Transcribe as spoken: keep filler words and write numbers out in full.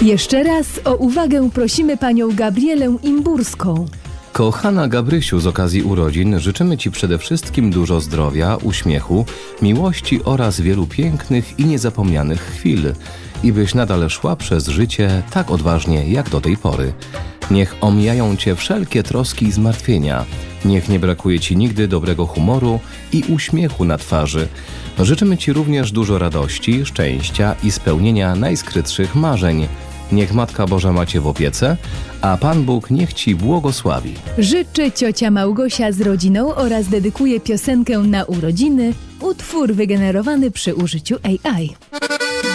Jeszcze raz o uwagę prosimy panią Gabrielę Imburską. Kochana Gabrysiu, z okazji urodzin życzymy Ci przede wszystkim dużo zdrowia, uśmiechu, miłości oraz wielu pięknych i niezapomnianych chwil. I byś nadal szła przez życie tak odważnie jak do tej pory. Niech omijają Cię wszelkie troski i zmartwienia. Niech nie brakuje Ci nigdy dobrego humoru i uśmiechu na twarzy. Życzymy Ci również dużo radości, szczęścia i spełnienia najskrytszych marzeń. Niech Matka Boża ma Cię w opiece, a Pan Bóg niech Ci błogosławi. Życzy ciocia Małgosia z rodziną oraz dedykuje piosenkę na urodziny, utwór wygenerowany przy użyciu A I.